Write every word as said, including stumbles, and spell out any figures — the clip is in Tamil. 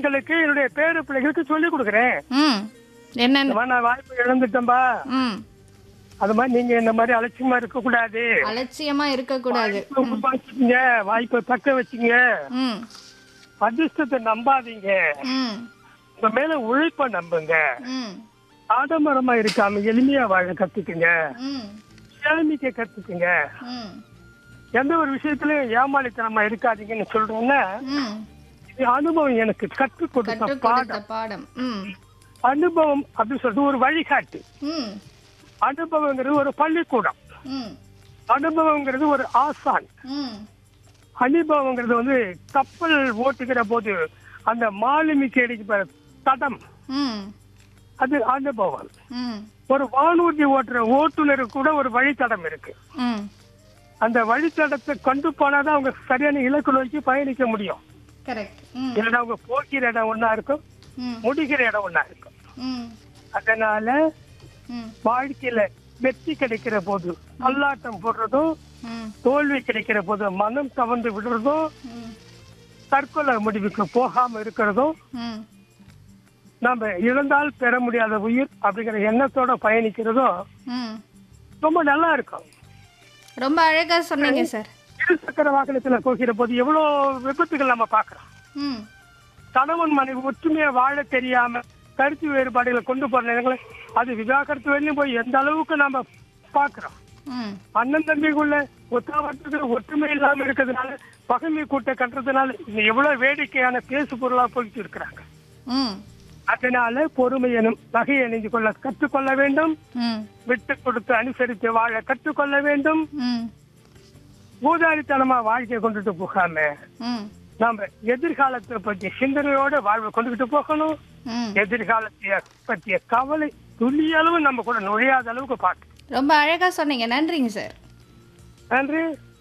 பெண்களுக்கு என்னுடைய பேர பிள்ளைகளுக்கு சொல்லிக் கொடுக்குறேன். ம் என்ன இந்த மாதிரி நான் வாய்ப்பு இழந்துட்டேன்பா, ம் அது மாதிரி நீங்க இந்த மாதிரி அலட்சியமா இருக்க கூடாது, அலட்சியமா இருக்க கூடாது. உருவாக்கிங்க, வாய்ப்பை தக்க வச்சுங்க, ம் அதிர்ஷ்டத்தை நம்பாதீங்க, ம் உங்க மேல உழைப்ப நம்புங்க, ம் ஆடம்பரமா இருக்காம எளிமையா வாழ கத்துக்குங்க, ம் சேமிக்க கத்துக்குங்க, ம் எந்த ஒரு விஷயத்திலயும் ஏமாளித்தனமா இருக்காதீங்கன்னு சொல்றேன்னா, ம் இது அனுபவம் எனக்கு கற்றுக் கொடுத்த கற்றுக் கொடுத்த பாடம். பாடம். ம் அனுபவம் அப்படின்னு சொல்றது ஒரு வழிகாட்டு. ம் அனுபவங்கிறது ஒரு பள்ளிக்கூடம். ம் அனுபவங்கிறது ஒரு ஆசான். ம் அனுபவங்கிறது வந்து கப்பல் ஓட்டுகிற போது அந்த மாலுமிக்கு அடிக்கிற தடம், ம் அது அனுபவம். ம் ஒரு வானூர்தி ஓட்டுற ஓட்டுநருக்கு கூட ஒரு வழித்தடம் இருக்கு. ம் அந்த வழித்தடத்தை கொண்டு போனாதான் அவங்க சரியான இலக்கு நோக்கி பயணிக்க முடியும். கரெக்ட். ம் இல்லைன்னா அவங்க போகிற இடம் ஒன்னா இருக்கும், ம் முடிகிற இடம் ஒன்னா இருக்கும். ம் அதனால ம் வாழ்க்கையில வெற்றி கிடைக்கிற போது அல்லாட்டம் போடுறதும், ம் தோல்வி கிடைக்கிற போது மனம் கவர்ந்து விடுறதும், ம் தற்கொலை முடிவுக்கு போகாம இருக்கிறதும், ம் நம்ம இழந்தால் பெற முடியாத உயிர் அப்படிங்கிற எண்ணத்தோட பயணிக்கிறதும் ம் ரொம்ப நல்லா இருக்கும். ரொம்ப அழகா சொன்னீங்க சார். இரு சக்கர வாகனத்துல போகிற போது எவ்வளவு விபத்துகள் நம்ம பாக்குறோம். ம் கணவன் மனைவி ஒற்றுமையா வாழ தெரியாம கருத்து வேறுபாடுகளை கொண்டு போற நேரங்கள அது விவாகரத்து வரையும் போய் எந்த அளவுக்கு நம்ம பாக்குறோம். ம் அண்ணன் தம்பிக்குள்ள ஒத்தாவத்துக்கு ஒற்றுமை இல்லாம இருக்கிறதுனால பகைமை கூட்ட கட்டுறதுனால இது எவ்வளவு வேடிக்கையான பேசு பொருளா போயிட்டு இருக்கிறாங்க. ம் அதனால பொறுமை எனும் நகை அணிந்து கொள்ள கற்றுக்கொள்ள வேண்டும். ம் விட்டு கொடுத்து அனுசரித்து வாழ கற்றுக்கொள்ள வேண்டும். ம் ஊதாரித்தனமா வாழ்க்கையை கொண்டுட்டு போகாம ம் நாம எதிர்காலத்தை பற்றிய சிந்தனையோட வாழ்வை கொண்டுகிட்டு போகணும். ம் எதிர்காலத்தை பற்றிய கவலை துளியளவு நம்ம கூட நுழையாத அளவுக்கு பார்க்கணும். ரொம்ப அழகா சொன்னீங்க. நன்றிங்க சார். நன்றி.